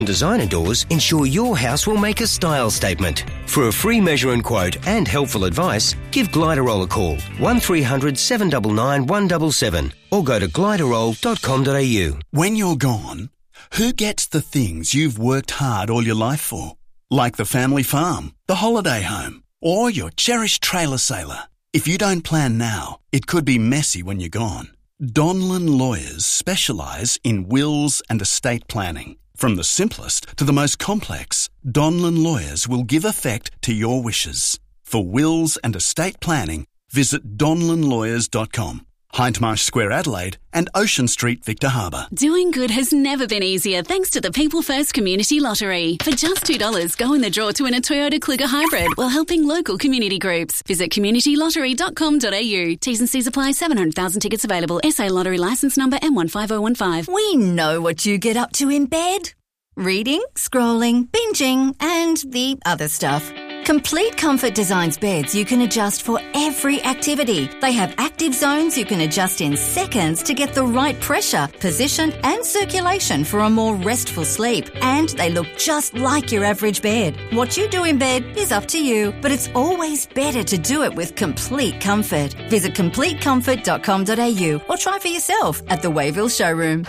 Designer doors ensure your house will make a style statement. For a free measure and quote and helpful advice, give Gliderol a call, 1300 799 177, or go to gliderol.com.au. When you're gone, who gets the things you've worked hard all your life for? Like the family farm, the holiday home, or your cherished trailer sailor. If you don't plan now, it could be messy when you're gone. Donlan Lawyers specialise in wills and estate planning. From the simplest to the most complex, Donlan Lawyers will give effect to your wishes. For wills and estate planning, visit donlanlawyers.com. Hindmarsh Square, Adelaide, and Ocean Street, Victor Harbour. Doing good has never been easier thanks to the People First Community Lottery. For just $2, go in the draw to win a Toyota Kluger Hybrid while helping local community groups. Visit communitylottery.com.au. T's and C's apply. 700,000 tickets available. SA Lottery licence number M15015. We know what you get up to in bed. Reading, scrolling, binging, and the other stuff. Complete Comfort designs beds you can adjust for every activity. They have active zones you can adjust in seconds to get the right pressure, position and circulation for a more restful sleep. And they look just like your average bed. What you do in bed is up to you, but it's always better to do it with Complete Comfort. Visit CompleteComfort.com.au or try for yourself at the Wayville showroom.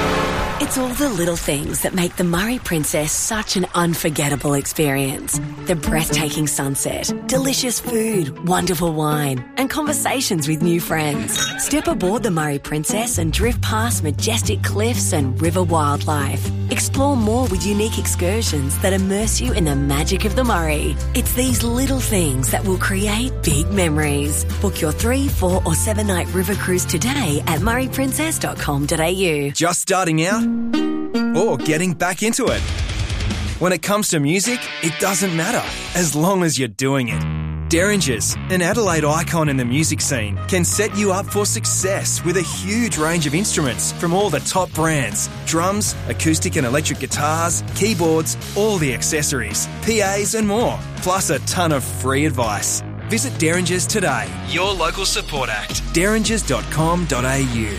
It's all the little things that make the Murray Princess such an unforgettable experience. The breathtaking sunset, delicious food, wonderful wine, and conversations with new friends. Step aboard the Murray Princess and drift past majestic cliffs and river wildlife. Explore more with unique excursions that immerse you in the magic of the Murray. It's these little things that will create big memories. Book your 3, 4 or 7 night river cruise today at murrayprincess.com.au. Just starting out? Or getting back into it. When it comes to music, it doesn't matter, as long as you're doing it. Derringers, an Adelaide icon in the music scene, can set you up for success with a huge range of instruments from all the top brands. Drums, acoustic and electric guitars, keyboards, all the accessories, PAs and more, plus a ton of free advice. Visit Derringers today, your local support act, derringers.com.au.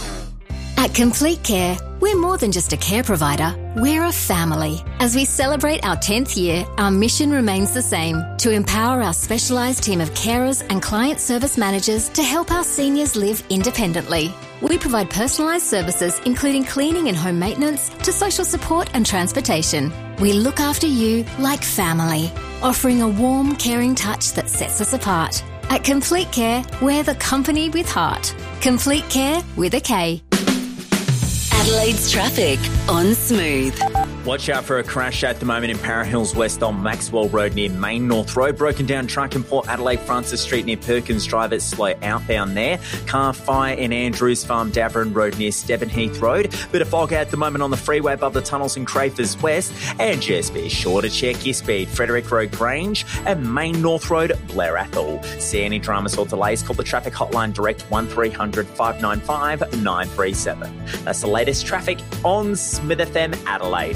At Complete Care, we're more than just a care provider, we're a family. As we celebrate our 10th year, our mission remains the same, to empower our specialised team of carers and client service managers to help our seniors live independently. We provide personalised services including cleaning and home maintenance to social support and transportation. We look after you like family, offering a warm, caring touch that sets us apart. At Complete Care, we're the company with heart. Complete Care with a K. Adelaide's traffic on Smooth. Watch out for a crash at the moment in Para Hills West on Maxwell Road near Main North Road. Broken down truck in Port Adelaide, Francis Street near Perkins Drive. It's slow outbound there. Car fire in Andrews Farm, Davern Road near Stevenheath Road. Bit of fog at the moment on the freeway above the tunnels in Crafers West. And just be sure to check your speed. Frederick Road Grange and Main North Road Blair Athol. See any dramas or delays, call the traffic hotline direct 1300 595 937. That's the latest traffic on Smith FM Adelaide.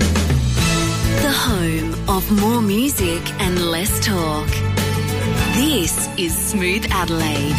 The home of more music and less talk. This is Smooth Adelaide.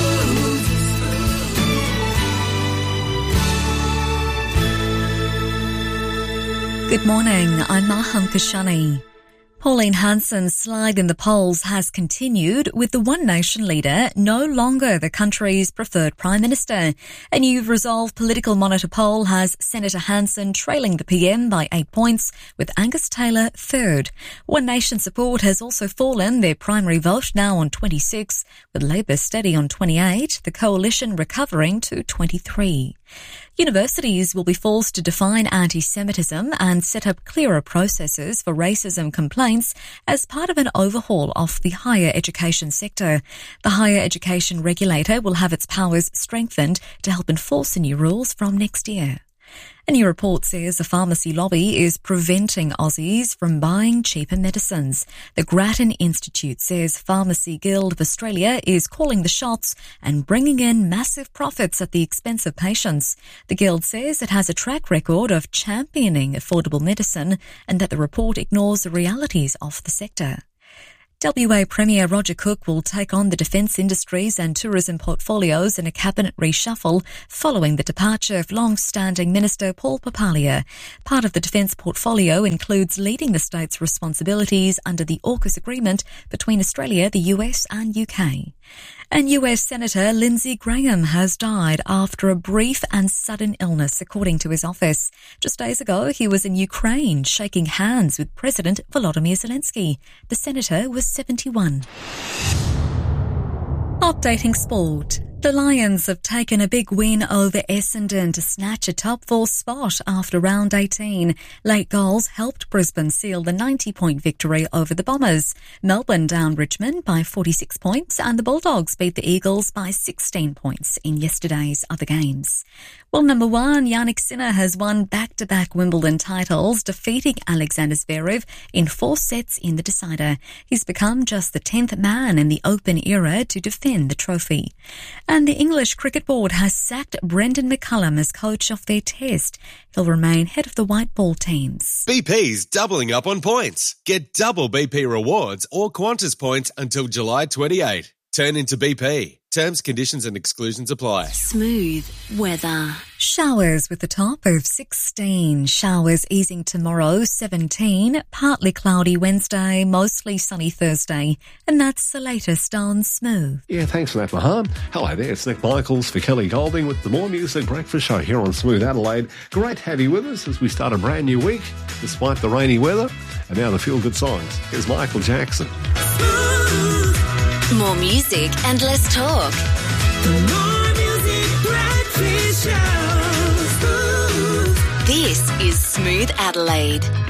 Good morning, I'm Mahan Kashani. Pauline Hanson's slide in the polls has continued, with the One Nation leader no longer the country's preferred Prime Minister. A new Resolve political monitor poll has Senator Hanson trailing the PM by 8 points, with Angus Taylor third. One Nation support has also fallen, their primary vote now on 26, with Labor steady on 28, the coalition recovering to 23. Universities will be forced to define anti-Semitism and set up clearer processes for racism complaints as part of an overhaul of the higher education sector. The higher education regulator will have its powers strengthened to help enforce the new rules from next year. A new report says the pharmacy lobby is preventing Aussies from buying cheaper medicines. The Grattan Institute says Pharmacy Guild of Australia is calling the shots and bringing in massive profits at the expense of patients. The Guild says it has a track record of championing affordable medicine and that the report ignores the realities of the sector. WA Premier Roger Cook will take on the defence industries and tourism portfolios in a cabinet reshuffle following the departure of long-standing Minister Paul Papalia. Part of the defence portfolio includes leading the state's responsibilities under the AUKUS agreement between Australia, the US and UK. And US Senator Lindsey Graham has died after a brief and sudden illness, according to his office. Just days ago, he was in Ukraine shaking hands with President Volodymyr Zelensky. The senator was 71. Updating sport. The Lions have taken a big win over Essendon to snatch a top 4 spot after round 18. Late goals helped Brisbane seal the 90-point victory over the Bombers. Melbourne downed Richmond by 46 points and the Bulldogs beat the Eagles by 16 points in yesterday's other games. Well, number 1, Jannik Sinner has won back-to-back Wimbledon titles, defeating Alexander Zverev in 4 sets in the decider. He's become just the 10th man in the Open era to defend the trophy. And the English Cricket Board has sacked Brendan McCullum as coach of their test. He'll remain head of the white ball teams. BP's doubling up on points. Get double BP rewards or Qantas points until July 28. Turn into BP. Terms, conditions and exclusions apply. Smooth weather. Showers with a top of 16. Showers easing tomorrow, 17. Partly cloudy Wednesday, mostly sunny Thursday. And that's the latest on Smooth. Yeah, thanks for that, Mahan. Hello there, it's Nick Michaels for Kelly Golding with the More Music Breakfast Show here on Smooth Adelaide. Great to have you with us as we start a brand new week, despite the rainy weather. And now the feel-good songs. Here's Michael Jackson. More music and less talk. More Music Breakfast Show. This is Smooth Adelaide.